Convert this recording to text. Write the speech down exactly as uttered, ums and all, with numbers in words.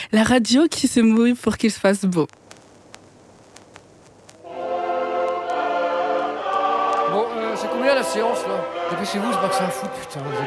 La radio qui se mouille pour qu'il se fasse beau. Bon, euh, c'est combien la séance là? Dépêchez-vous, c'est pas que c'est un foot, putain. Vous êtes